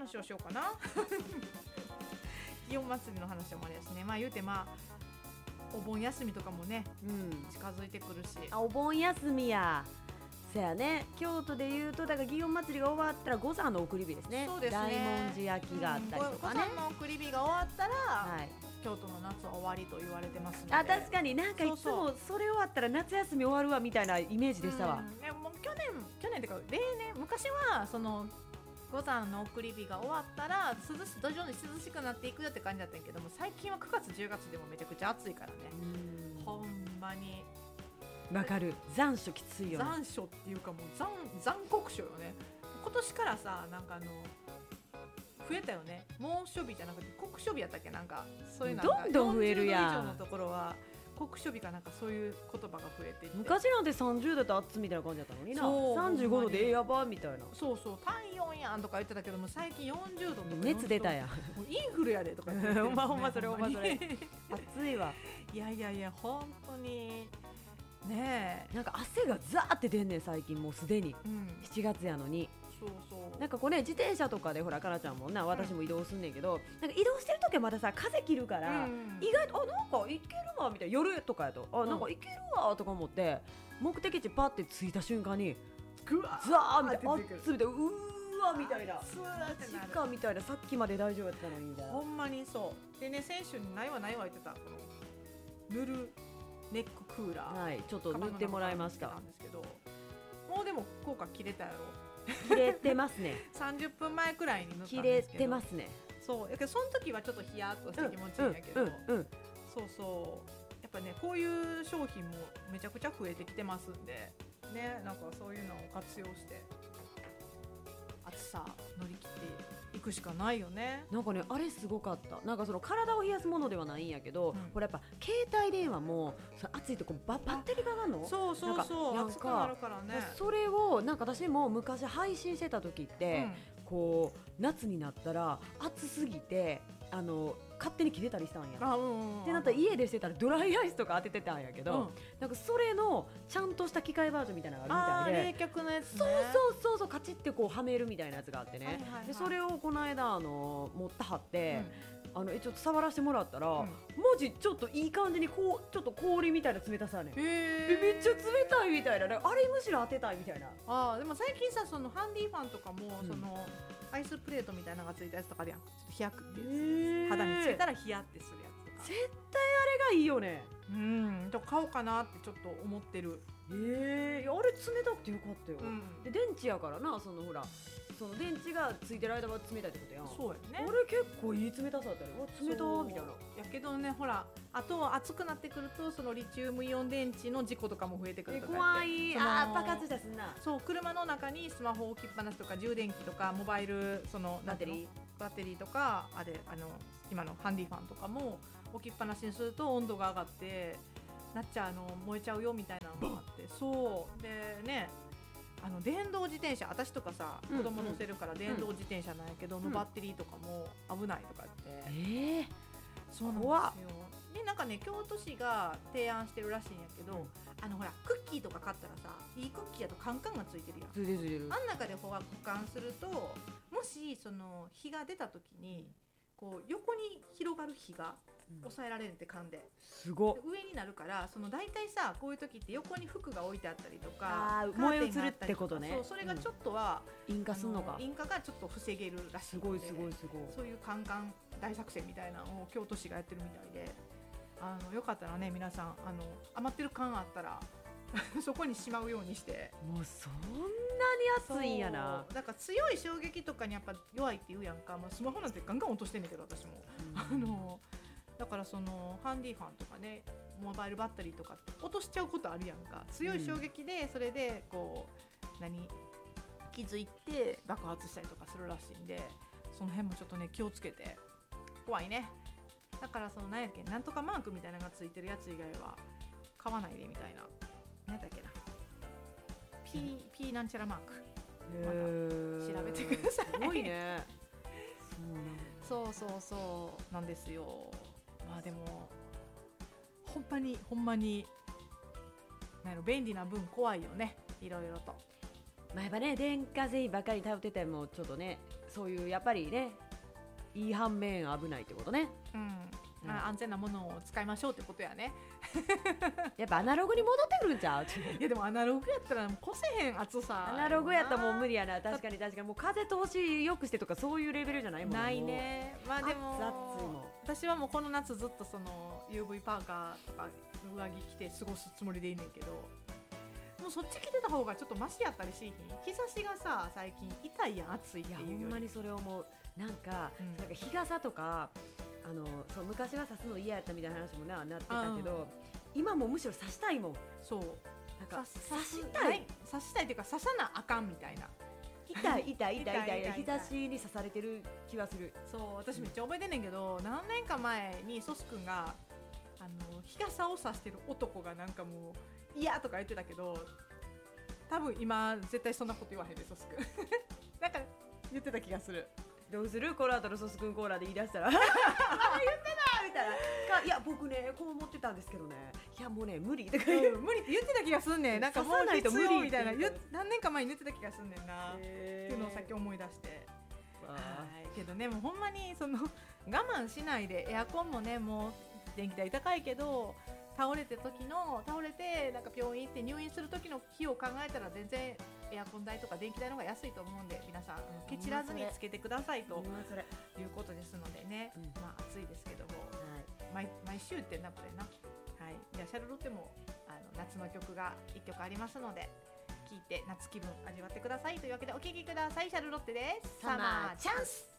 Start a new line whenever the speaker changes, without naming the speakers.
話をしようかな祇園祭の話もあれですね。まあ言うてお盆休みとかもね、近づいてくるし。
お盆休みや。そやね、京都でいうとだから祇園祭が終わったら五山の送り火ですね。
そうですね。
大文字焼きがあったりとかね。
五山の送り火が終わったら、京都の夏は終わりと言われてますので。
確かになんかいつもそれ終わったら夏休み終わるわみたいなイメージでしたわ。
もう去年ってか例年昔はその五山の送り火が終わったら徐々に涼しくなっていくよって感じだったんやけども、最近は9月10月でもめちゃくちゃ暑いからね。ほんまに
わかる。残暑きついよね。
残暑っていうかもう残酷暑よね。今年からさ、なんか増えたよね。猛暑日じゃなくて酷暑日やったっけ。なんかそういうの
どんどん増えるやん。
40度以上のところは酷暑日かなんかそういう言葉が増えてて、
昔なんて30度と暑みたいな感じだったのにな。35度でやばみたいな。
そう体温やんとか言ってたけども、最近40度とか
熱出たやん。
インフルやでとか言って
ほんまそれ暑いわ。
いや本当にねえ、
なんか汗がザーって出んねん最近。もうすでに7月やのに。なんかこれ自転車とかでほらかなちゃんもな、私も移動すんねんけど、なんか移動してる時はまださ風切るから、意外となんかいけるわみたいな。夜とかやとなんかいけるわとか思って目的地パッて着いた瞬間にグワーザーみたいな、熱みたいな、うーわみたいな、マジかみたいな、さっきまで大丈夫やったのにみたいな。
ほんまにそうでね、先週にないわ言ってたこの塗るネッククーラー、
ちょっと塗ってもらいました。
んですけど、もうでも効果切れたやろ。
切れてますね
30分前くらいに塗ったんですけど
切れてますね。
そうやけどその時はちょっとヒヤッとして気持ちいいんやけど、そうやっぱね、こういう商品もめちゃくちゃ増えてきてますんでね、なんかそういうのを活用して暑さ乗り切っていくしかないよね。
なんかね、あれすごかった。なんかその体を冷やすものではないんやけど、これやっぱ携帯電話もその暑いとこバッテリーかかんの？
そう
暑
くなるからね。
それをなんか私も昔配信してた時って、こう夏になったら暑すぎて勝手に切れたりしたんや。ってなったら家でしてたらドライアイスとか当ててたんやけど、なんかそれのちゃんとした機械バージョンみたいなのがあるみたいで、
冷却のやつね。
そうカチってこうはめるみたいなやつがあってね、でそれをこの間持ってはって、ちょっと触らせてもらったら、マジちょっといい感じにこうちょっと氷みたいな冷たさね。めっちゃ冷たいみたいな、あれむしろ当てたいみたいな。
でも最近さ、そのハンディファンとかも、そのアイスプレートみたいなのがついたやつとかでやん、ちょっと冷やくっていう、肌につけたら冷やってするやつとか。
絶対あれがいいよね。
と買おうかなってちょっと思ってる。
あれ冷たくてよかったよ。で電池やからな、そのほらその電池がついてる間は冷たいってことやん。
そうやね。
あれ結構いい冷たさだったよ。冷たみたいな。
やけどね、ほらあと暑くなってくるとそのリチウムイオン電池の事故とかも増えてくるとか。
怖い。爆発したりすんな。
そう、車の中にスマホ置きっぱなしとか充電器とかモバイルそのバッテリーとか今のハンディファンとかも置きっぱなしにすると温度が上がって燃えちゃうよみたいなのがあって、そうでね、電動自転車、私とかさ子供乗せるから電動自転車なんやけど、のバッテリーとかも危ないとかって、そうなんですよ。でなんかね、京都市が提案してるらしいんやけど、ほらクッキーとか買ったらさ、いいクッキーやとカンカンがついてるやん。あん中で保管すると、もしその火が出た時にこう横に広がる火が抑えられるって缶で、
すご
上になるから、その大体さこういう時って横に服が置いてあったりとか、
燃え移るってことね。
それがちょっとは
引火するのか、
引火がちょっと防げるらしいので、
すごい
そういうカンカン大作戦みたいなのを京都市がやってるみたいで、よかったらね皆さん余ってる缶あったらそこにしまうようにして。
もうそんなに熱いんやな。
だから強い衝撃とかにやっぱ弱いって言うやんか、スマホなんてガンガン落としてんねんけど私も、だからそのハンディファンとかね、モバイルバッテリーとか落としちゃうことあるやんか。強い衝撃でそれでこう気づいて爆発したりとかするらしいんで、その辺もちょっとね気をつけて。怖いね。だからそのなんやっけ、なんとかマークみたいなのがついてるやつ以外は買わないでみたいな。何だっけな、P なんちゃらマーク、まだ調べてください。
すごいね。
そうなんですよ。でもほんまに便利な分怖いよね、いろいろと。
やっぱね電化製品ばっかり頼っててもちょっとねそういうやっぱりねいい反面危ないってことね、
安全なものを使いましょうってことやね
やっぱアナログに戻ってくるんちゃう
いやでもアナログやったらこせへん厚さ
アナログやったらもう無理やな。確かにもう風通しよくしてとかそういうレベルじゃないもん
ないね。まあでも
暑いもん。
私はもうこの夏ずっとその UV パーカーとか上着着て過ごすつもりでいいねんけど、もうそっち着てた方がちょっとマシやったりしひん。日差しがさ最近痛いやん暑いっていうより。いや
ほんまにそれ思う。なんか日傘とかそう昔は差すの嫌やったみたいな話もなってたけど、今もむしろ差したいもん。
そう
なんか
差したいっていうか差さなあかんみたいな。
痛い日差しに刺されてる気はする。
そう私めっちゃ覚えてんねんけど、何年か前にソスくんが日傘を差してる男がなんかもう嫌とか言ってたけど、多分今絶対そんなこと言わへんでソスくんなんか言ってた気がする。
どうするこの後のソスくんコーラで言い出したら言ってないみたいな。いや僕ねこう思ってたんですけどね、いやもうね無理とか、
無理って言ってた気がすんねん。なんかもうないと無理みたいな何年か前に言ってた気がすんねんなっていうのをさっき思い出して、けどねもうほんまにその我慢しないで、エアコンもねもう電気代高いけど倒れてなんか病院行って入院する時の費用を考えたら全然エアコン代とか電気代の方が安いと思うんで、皆さんケチらずにつけてくださいということですのでね、まあ暑いですけども、毎週ってなってな、はい、じゃあシャルロッテも夏の曲が1曲ありますので聴いて夏気分味わってくださいというわけでお聴きください。シャルロッテです。サマーチャンス。